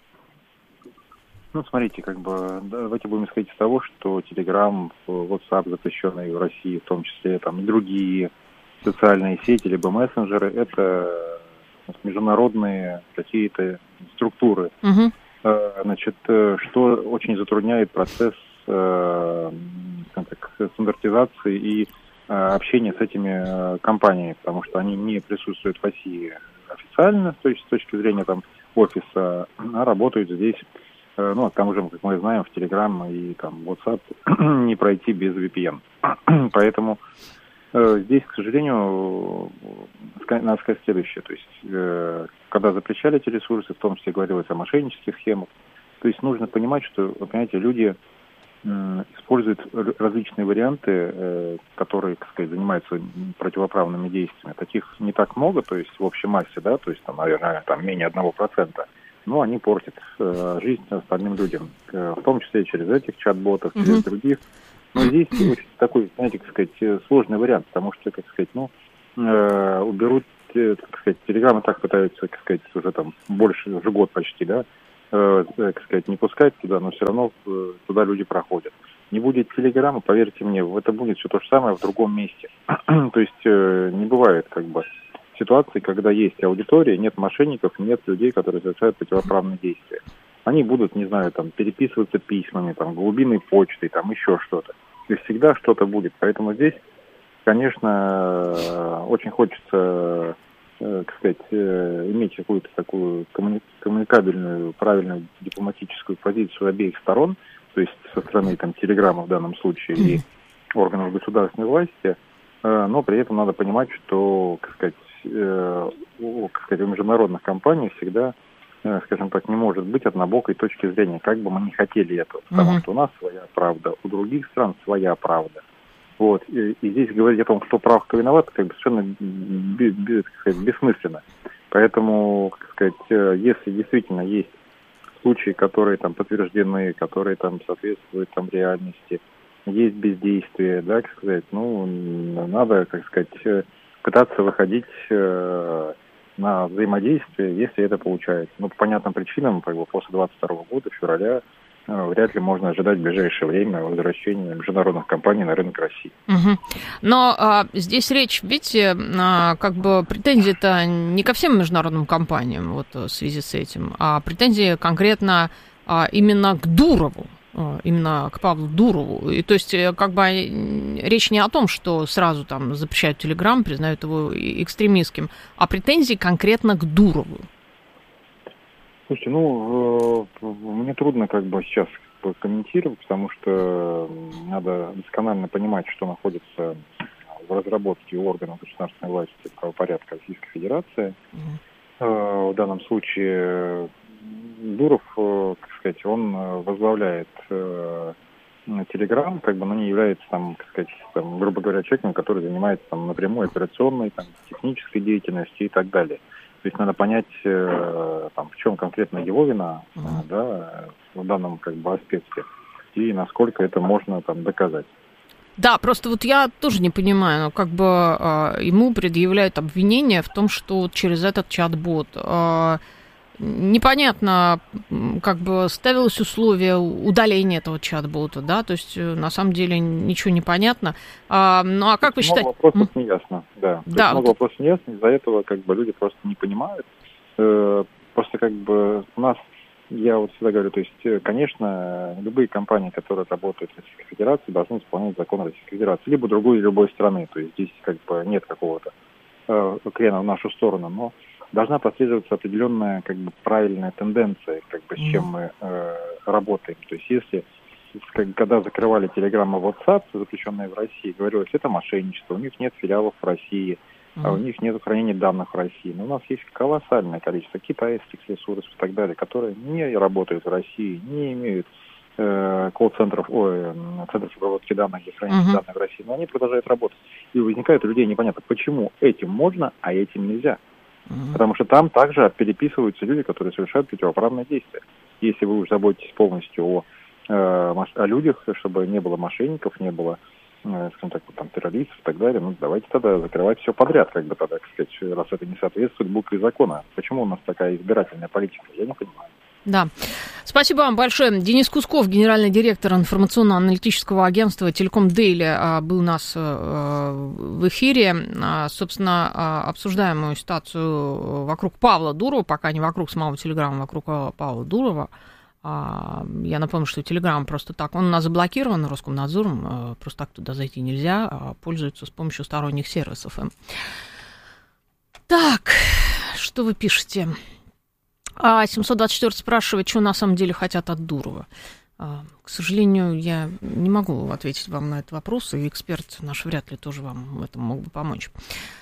Ну, смотрите, как бы, давайте будем исходить из того, что Telegram, WhatsApp, запрещенные в России, в том числе, там, и другие социальные сети, либо мессенджеры, это международные какие-то структуры. Значит, что очень затрудняет процесс стандартизации и общения с этими компаниями, потому что они не присутствуют в России официально, то есть с точки зрения там офиса, а работают здесь. Ну, а там уже, как мы знаем, в Telegram и там WhatsApp не пройти без VPN. Поэтому Здесь, к сожалению, надо сказать следующее. То есть, когда запрещали эти ресурсы, в том числе говорилось о мошеннических схемах, то есть нужно понимать, что, вы понимаете, люди используют различные варианты, которые, так сказать, занимаются противоправными действиями. Таких не так много, то есть в общей массе, да, то есть, там, наверное, там менее 1%, но они портят жизнь остальным людям, в том числе через этих чат-ботов, через других. Но здесь очень такой, знаете, как сказать, сложный вариант, потому что, как сказать, уберут, так сказать, Телеграм и так пытаются, как сказать, уже там больше, уже год почти, да, так сказать, не пускать туда, но все равно туда люди проходят. Не будет Телеграма, поверьте мне, это будет все то же самое в другом месте. То есть не бывает как бы ситуации, когда есть аудитория, нет мошенников, нет людей, которые совершают противоправные действия. Они будут, не знаю, там, переписываться письмами, там, глубинной почтой, там, еще что-то. И всегда что-то будет. Поэтому здесь, конечно, очень хочется, так сказать, иметь какую-то такую коммуникабельную, правильную дипломатическую позицию обеих сторон, то есть со стороны там Телеграма в данном случае и органов государственной власти, но при этом надо понимать, что, так сказать, у международных компаний всегда, скажем так, не может быть однобокой точки зрения, как бы мы не хотели этого, потому что у нас своя правда, у других стран своя правда. Вот. И здесь говорить о том, кто прав, кто виноват, как бы совершенно бессмысленно. Поэтому, как сказать, если действительно есть случаи, которые там подтверждены, которые там соответствуют там реальности, есть бездействие, да, как сказать, надо, как сказать, пытаться выходить на взаимодействие, если это получается. Но по понятным причинам, как бы после 22 года, февраля, вряд ли можно ожидать в ближайшее время возвращения международных компаний на рынок России. Но здесь речь, видите, как бы претензии-то не ко всем международным компаниям вот, в связи с этим, а претензии конкретно именно к Дурову. Именно к Павлу Дурову. И то есть, как бы речь не о том, что сразу там запрещают Телеграм, признают его экстремистским, а претензии конкретно к Дурову. Слушайте, мне трудно как бы сейчас комментировать, потому что надо досконально понимать, что находится в разработке органов государственной власти правопорядка Российской Федерации. В данном случае Дуров, как сказать, он возглавляет Телеграм, как бы, но не является там, как сказать, там, грубо говоря, человеком, который занимается там напрямую операционной, там, технической деятельностью и так далее. То есть надо понять, там, в чем конкретно его вина, да, в данном как бы аспекте, и насколько это можно там доказать. Да, просто вот я тоже не понимаю, как бы ему предъявляют обвинение в том, что через этот чат-бот непонятно, как бы ставилось условие удаления этого чат-бота, да, то есть на самом деле ничего не понятно. Ну, а как вы считаете? Много вопросов не ясно, да. Да. Много вопросов не ясно, из-за этого как бы люди просто не понимают. Просто как бы у нас, я вот всегда говорю, то есть, конечно, любые компании, которые работают в Российской Федерации, должны исполнять закон Российской Федерации, либо другой, любой страны, то есть здесь как бы нет какого-то крена в нашу сторону, но должна прослеживаться определенная как бы правильная тенденция, как бы с чем мы работаем. То есть если когда закрывали Telegram и WhatsApp, запрещенные в России, говорилось, это мошенничество, у них нет филиалов в России, а у них нет хранения данных в России. Но у нас есть колоссальное количество китайских ресурсов и так далее, которые не работают в России, не имеют колл-центров, центров обработки данных и хранения данных в России, но они продолжают работать. И возникает у людей непонятно, почему этим можно, а этим нельзя. Потому что там также переписываются люди, которые совершают противоправные действия. Если вы уж заботитесь полностью о людях, чтобы не было мошенников, не было, скажем так, там, террористов и так далее, ну давайте тогда закрывать все подряд, как бы тогда, так сказать, раз это не соответствует букве закона. Почему у нас такая избирательная политика? Я не понимаю. Да. Спасибо вам большое. Денис Кусков, генеральный директор информационно-аналитического агентства «Телеком Дейли», был у нас в эфире. Собственно, обсуждаемую ситуацию вокруг Павла Дурова, пока не вокруг самого Телеграма, вокруг Павла Дурова. Я напомню, что Телеграм просто так, он у нас заблокирован Роскомнадзором, просто так туда зайти нельзя, пользуется с помощью сторонних сервисов. Так, что вы пишете? 724 спрашивает, что на самом деле хотят от Дурова. К сожалению, я не могу ответить вам на этот вопрос, и эксперт наш вряд ли тоже вам в этом мог бы помочь.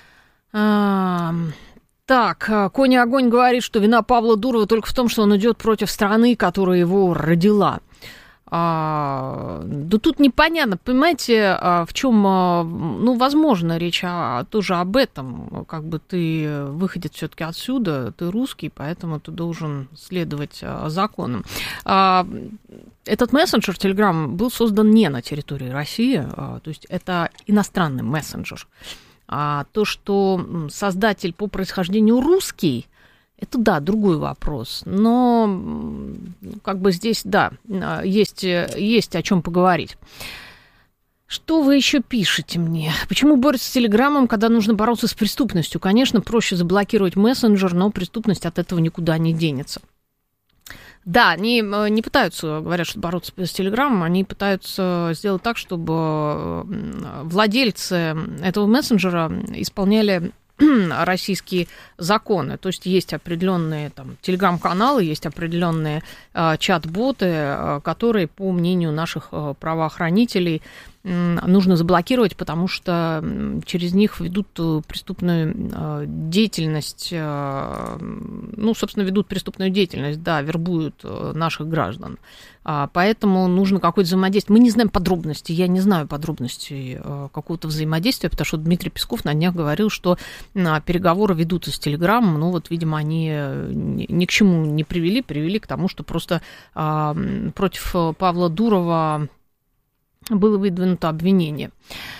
Так, Коня Огонь говорит, что вина Павла Дурова только в том, что он идет против страны, которая его родила. Да тут непонятно, понимаете, в чем, возможно, речь тоже об этом. Как бы ты выходит все-таки отсюда, ты русский, поэтому ты должен следовать законам. Этот мессенджер Telegram был создан не на территории России, то есть это иностранный мессенджер. А то, что создатель по происхождению русский, это, да, другой вопрос. Но как бы здесь, да, есть о чем поговорить. Что вы еще пишете мне? Почему борются с Телеграмом, когда нужно бороться с преступностью? Конечно, проще заблокировать мессенджер, но преступность от этого никуда не денется. Да, они не пытаются, говорят, что бороться с Телеграмом, они пытаются сделать так, чтобы владельцы этого мессенджера исполняли российские законы. То есть есть определенные там телеграм-каналы, есть определенные чат-боты, которые, по мнению наших правоохранителей, нужно заблокировать, потому что через них ведут преступную деятельность, собственно, ведут преступную деятельность, да, вербуют наших граждан. Поэтому нужно какое-то взаимодействие. Мы не знаем подробностей, я не знаю подробностей какого-то взаимодействия, потому что Дмитрий Песков на днях говорил, что переговоры ведутся с Телеграмом, видимо, они ни к чему не привели к тому, что просто против Павла Дурова было выдвинуто обвинение.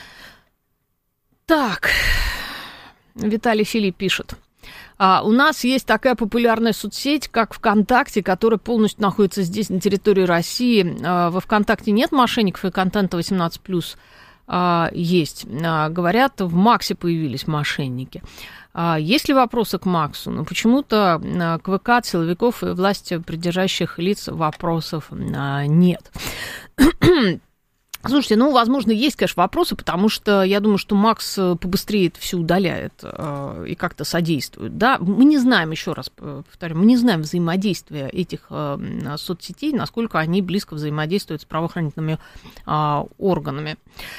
Так, Виталий Филипп пишет. У нас есть такая популярная соцсеть, как ВКонтакте, которая полностью находится здесь, на территории России. Во ВКонтакте нет мошенников и контента 18+, есть. Говорят, в Максе появились мошенники. Есть ли вопросы к Максу? Почему-то к ВК от силовиков и власти придержащих лиц вопросов нет. Слушайте, возможно, есть, конечно, вопросы, потому что я думаю, что Макс побыстрее это все удаляет и как-то содействует. Да? Мы не знаем, еще раз повторю, мы не знаем взаимодействия этих соцсетей, насколько они близко взаимодействуют с правоохранительными органами.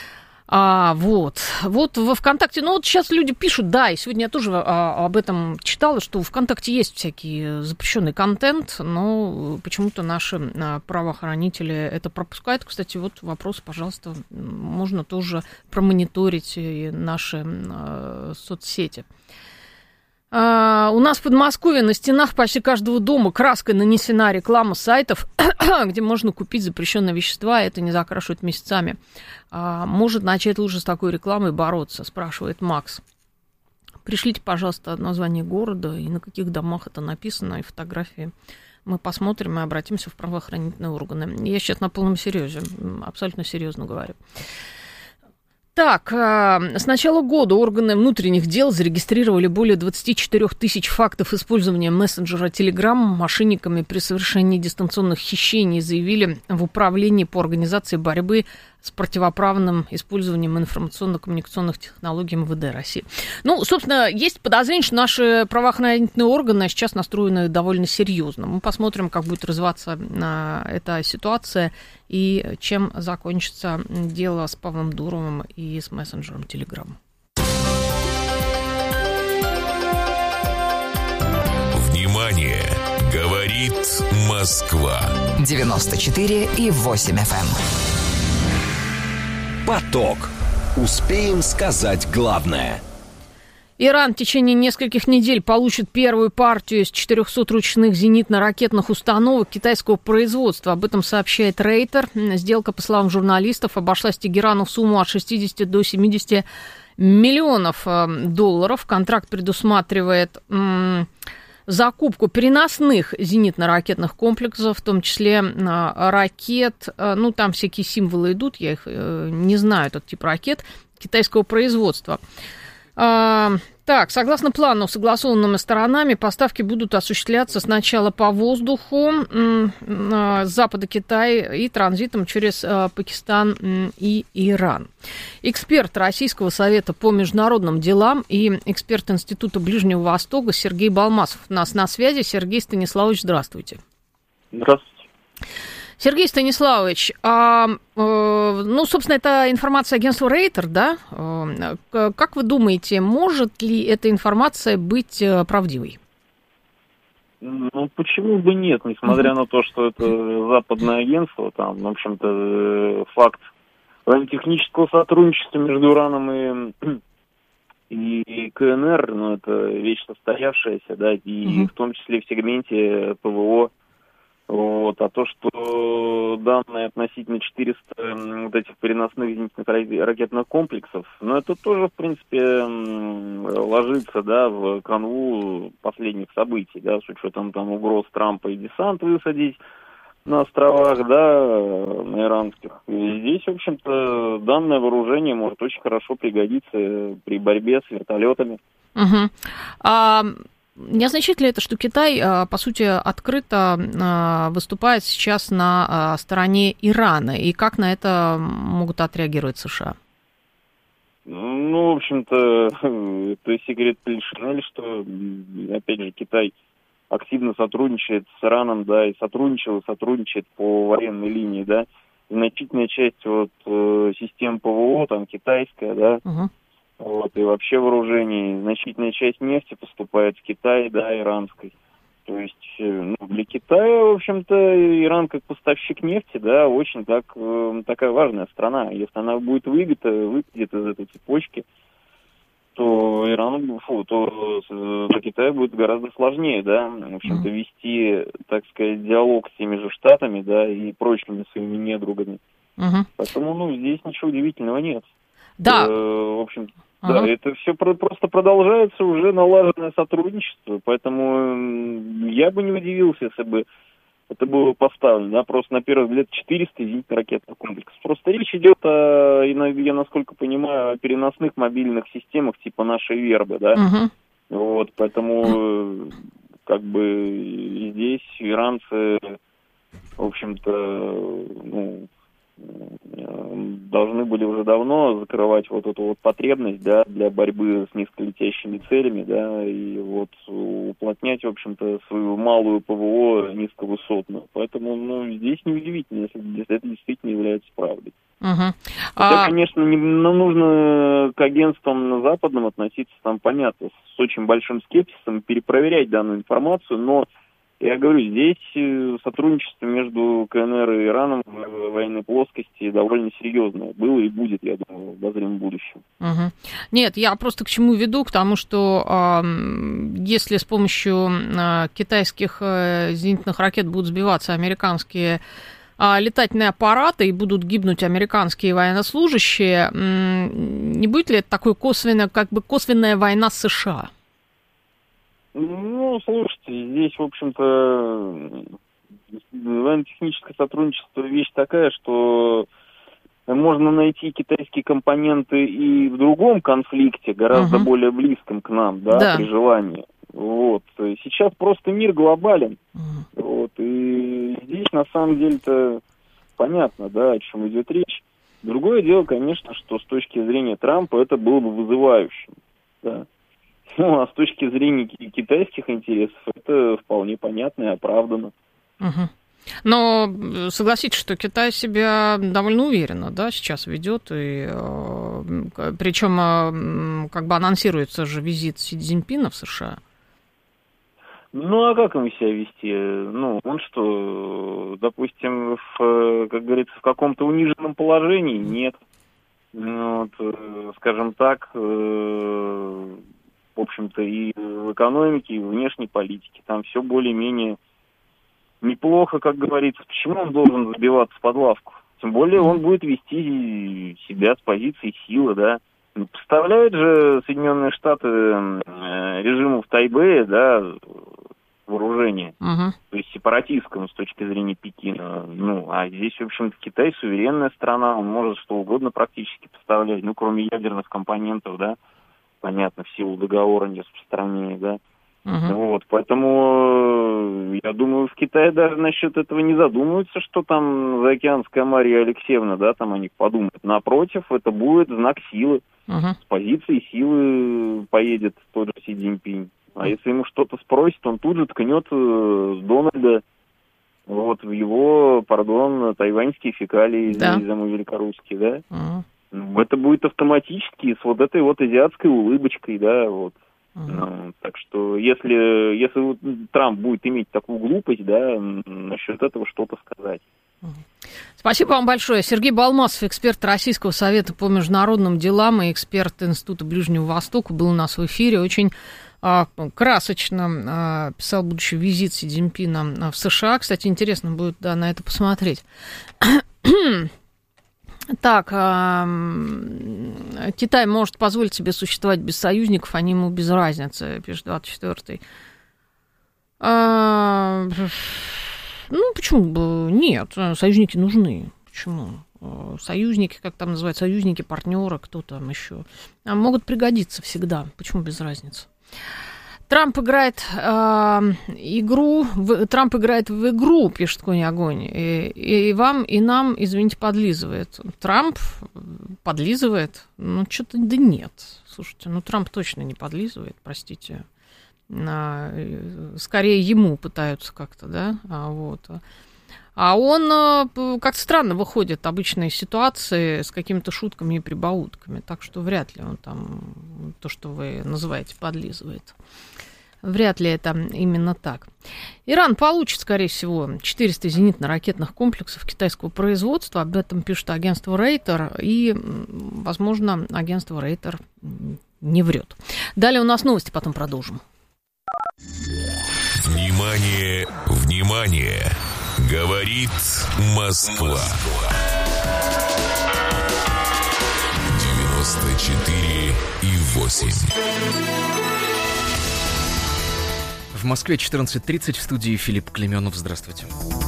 Вот во ВКонтакте, сейчас люди пишут, да, и сегодня я тоже об этом читала, что в ВКонтакте есть всякий запрещенный контент, но почему-то наши правоохранители это пропускают. Кстати, вопрос, пожалуйста, можно тоже промониторить и наши соцсети. У нас в Подмосковье на стенах почти каждого дома краской нанесена реклама сайтов, где можно купить запрещенные вещества, это не закрашивают месяцами. Может начать лучше с такой рекламой бороться, спрашивает Макс. Пришлите, пожалуйста, название города и на каких домах это написано, и фотографии. Мы посмотрим и обратимся в правоохранительные органы. Я сейчас на полном серьезе, абсолютно серьезно говорю. Так, с начала года органы внутренних дел зарегистрировали более 24 тысяч фактов использования мессенджера Telegram мошенниками при совершении дистанционных хищений, заявили в Управлении по организации борьбы с противоправным использованием информационно-коммуникационных технологий МВД России. Собственно, есть подозрение, что наши правоохранительные органы сейчас настроены довольно серьезно. Мы посмотрим, как будет развиваться эта ситуация и чем закончится дело с Павлом Дуровым и с мессенджером Telegram. Внимание! Говорит Москва. 94,8 FM. Поток. Успеем сказать главное. Иран в течение нескольких недель получит первую партию из 400 ручных зенитно-ракетных установок китайского производства. Об этом сообщает Рейтер. Сделка, по словам журналистов, обошлась Тегерану в сумму от 60 до 70 миллионов долларов. Контракт предусматривает закупку переносных зенитно-ракетных комплексов, в том числе ракет, там всякие символы идут, я их не знаю, этот тип ракет, китайского производства. Так, согласно плану, согласованными сторонами, поставки будут осуществляться сначала по воздуху с запада Китая и транзитом через Пакистан и Иран. Эксперт Российского совета по международным делам и эксперт Института Ближнего Востока Сергей Балмасов у нас на связи. Сергей Станиславович, здравствуйте. Здравствуйте. Сергей Станиславович, собственно, это информация агентства Рейтер, да? Как вы думаете, может ли эта информация быть правдивой? Ну, почему бы нет, несмотря на то, что это западное агентство, там, в общем-то, факт военно-технического сотрудничества между Ираном и КНР, ну, это вещь состоявшаяся, да, и в том числе в сегменте ПВО. Вот, а то, что данные относительно 400 вот этих переносных зенитных ракетных комплексов, ну, это тоже, в принципе, ложится, да, в канву последних событий, да, с учетом там угроз Трампа и десант высадить на островах, да, на иранских. И здесь, в общем-то, данное вооружение может очень хорошо пригодиться при борьбе с вертолетами. Не означает ли это, что Китай, по сути, открыто выступает сейчас на стороне Ирана? И как на это могут отреагировать США? Ну, в общем-то, это секрет Полишинеля, что, опять же, Китай активно сотрудничает с Ираном, да, и сотрудничает по военной линии, да. Значительная часть вот систем ПВО, там, китайская, да, вот, и вообще вооружений, значительная часть нефти поступает в Китай, да, иранской. То есть, для Китая, в общем-то, Иран как поставщик нефти, да, очень такая важная страна. Если она будет выйдет из этой цепочки, то для Китая будет гораздо сложнее, да, в общем-то, вести, так сказать, диалог с теми же Штатами, да, и прочими своими недругами. Поэтому, здесь ничего удивительного нет. Да. В общем, да, это все просто продолжается уже налаженное сотрудничество, поэтому я бы не удивился, если бы это было поставлено, да, просто на первый взгляд 400 зенитно-ракетных комплексов. Просто речь идет я насколько понимаю, о переносных мобильных системах типа нашей Вербы, да. Вот, поэтому как бы здесь иранцы, в общем-то, должны были уже давно закрывать вот эту вот потребность, да, для борьбы с низколетящими целями, да, и вот уплотнять, в общем-то, свою малую ПВО низковысотную. Поэтому, здесь неудивительно, если это действительно является правдой. Хотя, конечно, нужно к агентствам западным относиться, там, понятно, с очень большим скепсисом, перепроверять данную информацию, но я говорю, здесь сотрудничество между КНР и Ираном в военной плоскости довольно серьезное. Было и будет, я думаю, в обозримом будущем. Нет, я просто к чему веду? К тому, что если с помощью китайских зенитных ракет будут сбиваться американские летательные аппараты и будут гибнуть американские военнослужащие, не будет ли это такой косвенная война с США? Слушайте, здесь, в общем-то, военно-техническое сотрудничество вещь такая, что можно найти китайские компоненты и в другом конфликте, гораздо более близком к нам, да, при желании. Вот. Сейчас просто мир глобален. Вот. И здесь, на самом деле-то, понятно, да, о чем идет речь. Другое дело, конечно, что с точки зрения Трампа это было бы вызывающим, да. А с точки зрения китайских интересов это вполне понятно и оправдано. Но согласитесь, что Китай себя довольно уверенно, да, сейчас ведет, и причем как бы анонсируется же визит Си Цзиньпина в США. А как ему себя вести? Он что, допустим, как говорится, в каком-то униженном положении? Нет. Скажем так, в общем-то, и в экономике, и в внешней политике. Там все более-менее неплохо, как говорится. Почему он должен забиваться под лавку? Тем более он будет вести себя с позиции силы, да. Поставляют же Соединенные Штаты режиму в Тайбэе, да, вооружение, то есть сепаратистскому с точки зрения Пекина. А здесь, в общем-то, Китай суверенная страна, он может что угодно практически поставлять, кроме ядерных компонентов, да. Понятно, в силу договора не распространения, да. Вот, поэтому я думаю, в Китае даже насчет этого не задумываются, что там заокеанская Мария Алексеевна, да, там о них подумают. Напротив, это будет знак силы. С позиции силы поедет тот же Си Цзиньпинь. А если ему что-то спросит, он тут же ткнет Дональда вот в его, тайваньские фекалии великорусские, да? Это будет автоматически с вот этой вот азиатской улыбочкой, да, вот. Так что если Трамп будет иметь такую глупость, да, насчет этого что-то сказать. Спасибо вам большое. Сергей Балмасов, эксперт Российского совета по международным делам и эксперт Института Ближнего Востока, был у нас в эфире. Очень красочно писал будущий визит Си Цзиньпина в США. Кстати, интересно будет на это посмотреть. Так, Китай может позволить себе существовать без союзников, они ему без разницы, пишет 24-й. Почему бы нет? Союзники нужны. Почему? Союзники, как там называют, союзники, партнеры, кто там еще, могут пригодиться всегда. Почему без разницы? Трамп играет в игру, пишет Конь Огонь, и вам, и нам, извините, подлизывает. Трамп подлизывает? Что-то да нет. Слушайте, Трамп точно не подлизывает, простите. Скорее ему пытаются как-то, да, А он как-то странно выходит обычные ситуации с какими-то шутками и прибаутками, так что вряд ли он там то, что вы называете, подлизывает. Вряд ли это именно так. Иран получит, скорее всего, 400 зенитно-ракетных комплексов китайского производства. Об этом пишет агентство Рейтер. И, возможно, агентство Рейтер не врет. Далее у нас новости, потом продолжим. Внимание, внимание! Говорит Москва. 94,8. В Москве 14:30, в студии Филипп Клеменов. Здравствуйте.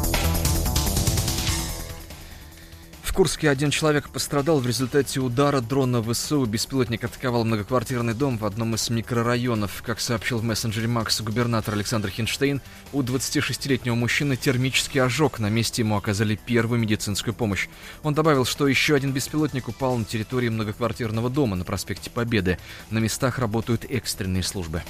В Курске один человек пострадал в результате удара дрона ВСУ. Беспилотник атаковал многоквартирный дом в одном из микрорайонов. Как сообщил в мессенджере Макс губернатор Александр Хинштейн, у 26-летнего мужчины термический ожог. На месте ему оказали первую медицинскую помощь. Он добавил, что еще один беспилотник упал на территории многоквартирного дома на проспекте Победы. На местах работают экстренные службы.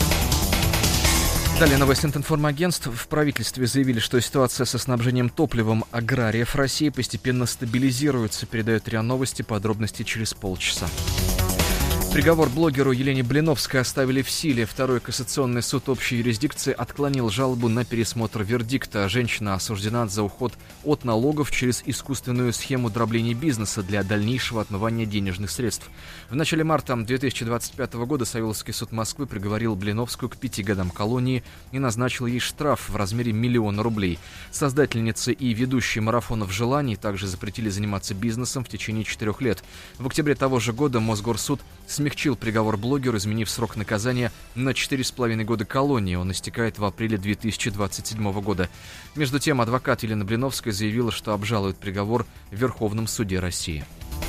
Далее новости от информагентств. В правительстве заявили, что ситуация со снабжением топливом аграриев России постепенно стабилизируется. Передает РИА Новости, подробности через полчаса. Приговор блогеру Елене Блиновской оставили в силе. Второй кассационный суд общей юрисдикции отклонил жалобу на пересмотр вердикта. Женщина осуждена за уход от налогов через искусственную схему дробления бизнеса для дальнейшего отмывания денежных средств. В начале марта 2025 года Савеловский суд Москвы приговорил Блиновскую к 5 годам колонии и назначил ей штраф в размере 1 000 000 рублей. Создательницы и ведущие марафонов желаний также запретили заниматься бизнесом в течение 4 лет. В октябре того же года Мосгорсуд смягчил приговор блогеру, изменив срок наказания на 4,5 года колонии. Он истекает в апреле 2027 года. Между тем, адвокат Елены Блиновской заявила, что обжалует приговор в Верховном суде России.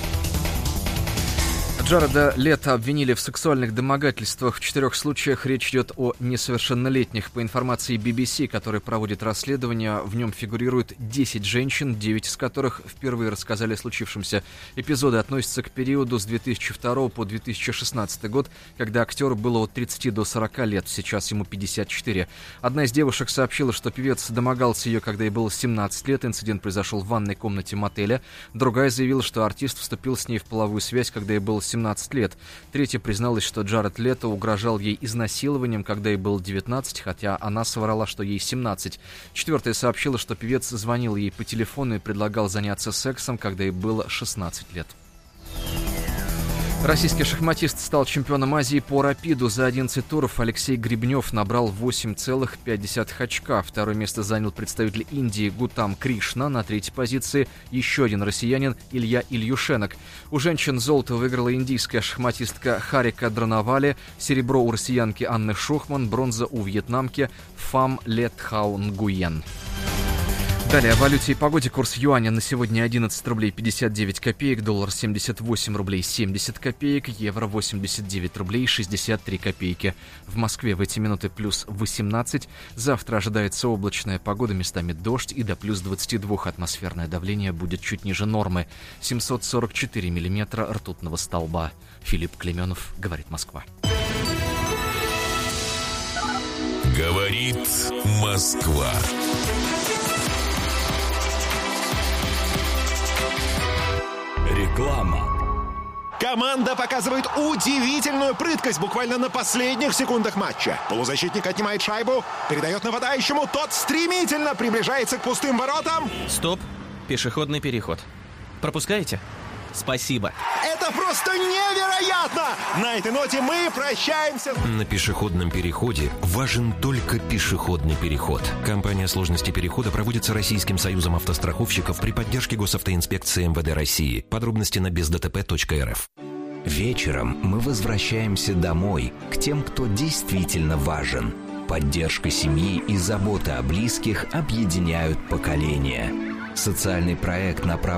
Джареда Лето обвинили в сексуальных домогательствах. В 4 случаях речь идет о несовершеннолетних. По информации BBC, которая проводит расследование, в нем фигурирует 10 женщин, 9 из которых впервые рассказали о случившемся. Эпизоды относятся к периоду с 2002 по 2016 год, когда актеру было от 30 до 40 лет, сейчас ему 54. Одна из девушек сообщила, что певец домогался ее, когда ей было 17 лет. Инцидент произошел в ванной комнате мотеля. Другая заявила, что артист вступил с ней в половую связь, когда ей было 17 лет. Третья призналась, что Джаред Лето угрожал ей изнасилованием, когда ей было 19, хотя она соврала, что ей 17. Четвертая сообщила, что певец звонил ей по телефону и предлагал заняться сексом, когда ей было 16 лет. Российский шахматист стал чемпионом Азии по рапиду. За 11 туров Алексей Гребнев набрал 8,5 очка. Второе место занял представитель Индии Гутам Кришна. На третьей позиции еще один россиянин Илья Ильюшенок. У женщин золото выиграла индийская шахматистка Харика Дранавали, серебро у россиянки Анны Шохман, бронза у вьетнамки Фам Летхау Нгуен. Далее о валюте и погоде. Курс юаня на сегодня 11 рублей 59 копеек, доллар 78 рублей 70 копеек, евро 89 рублей 63 копейки. В Москве в эти минуты плюс 18. Завтра ожидается облачная погода, местами дождь и до плюс 22. Атмосферное давление будет чуть ниже нормы. 744 миллиметра ртутного столба. Филипп Клеменов, говорит Москва. Говорит Москва. Реклама. Команда показывает удивительную прыткость буквально на последних секундах матча. Полузащитник отнимает шайбу, передает нападающему, тот стремительно приближается к пустым воротам. Стоп, пешеходный переход. Пропускаете? Спасибо. Это просто невероятно! На этой ноте мы прощаемся. На пешеходном переходе важен только пешеходный переход. Компания «Сложности перехода» проводится Российским союзом автостраховщиков при поддержке Госавтоинспекции МВД России. Подробности на бездтп.рф. Вечером мы возвращаемся домой, к тем, кто действительно важен. Поддержка семьи и забота о близких объединяют поколения. Социальный проект направлен